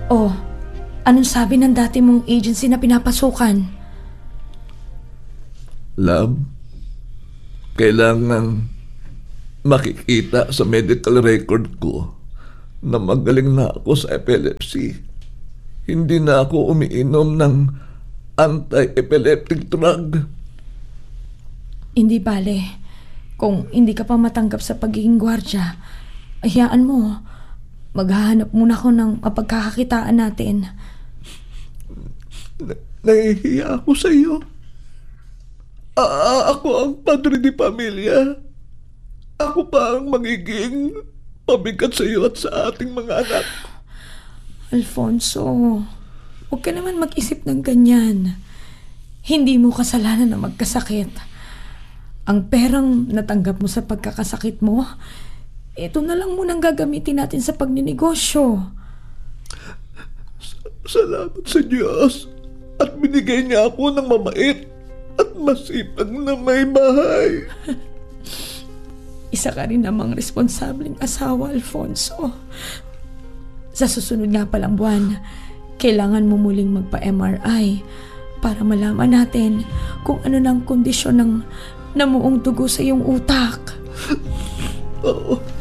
Oh, anong sabi ng dati mong agency na pinapasukan? Love, kailangan makikita sa medical record ko na magaling na ako sa epilepsy. Hindi na ako umiinom ng anti-epileptic drug. Hindi bale. Kung hindi ka pa matanggap sa pagiging gwardya, hayaan mo. Maghahanap muna ako ng mapagkakakitaan natin. Nahihiya ako sa iyo. Ako ang padre di pamilya. Ako pa ang magiging pabigat sa iyo at sa ating mga anak. Alfonso, huwag ka naman mag-isip ng ganyan. Hindi mo kasalanan na magkasakit. Ang perang natanggap mo sa pagkakasakit mo, ito na lang munang gagamitin natin sa pagninegosyo. Salamat sa Diyos at binigay niya ako ng mabait at masipag na may bahay. Isa ka rin namang responsableng asawa, Alfonso. Sa susunod nga palang buwan, kailangan mo muling magpa-MRI para malaman natin kung ano ng kondisyon ng namuong dugo sa iyong utak. Oo.